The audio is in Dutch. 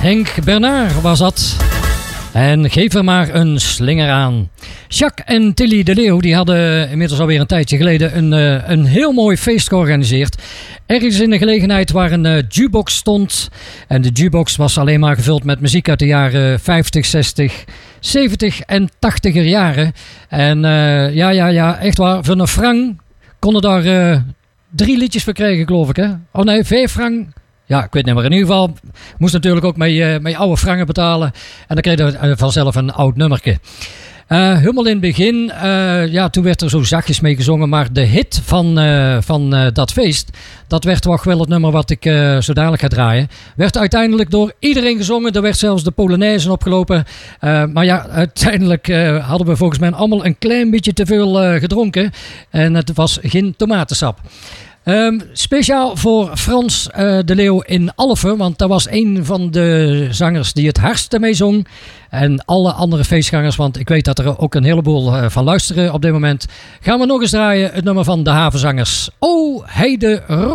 Henk Bernard was dat. En geef er maar een slinger aan. Jacques en Tilly de Leeuw die hadden inmiddels alweer een tijdje geleden een heel mooi feest georganiseerd. Ergens in de gelegenheid waar een jukebox stond. En de jukebox was alleen maar gevuld met muziek uit de jaren 50, 60, 70 en 80er jaren. En ja, echt waar. Voor een frank konden daar 3 liedjes voor krijgen, geloof ik. Hè? Oh nee, 5 frank. Ja, ik weet niet meer. In ieder geval moest natuurlijk ook met oude frangen betalen. En dan kreeg je vanzelf een oud nummertje. Helemaal in het begin, toen werd er zo zachtjes mee gezongen. Maar de hit van dat feest, dat werd toch wel het nummer wat ik zo dadelijk ga draaien. Werd uiteindelijk door iedereen gezongen. Er werd zelfs de Polonaise opgelopen. Maar ja, uiteindelijk hadden we volgens mij allemaal een klein beetje te veel gedronken. En het was geen tomatensap. Speciaal voor Frans de Leeuw in Alphen, want dat was een van de zangers die het hardste mee zong. En alle andere feestgangers, want ik weet dat er ook een heleboel van luisteren op dit moment. Gaan we nog eens draaien, het nummer van de Havenzangers. Oh, Heide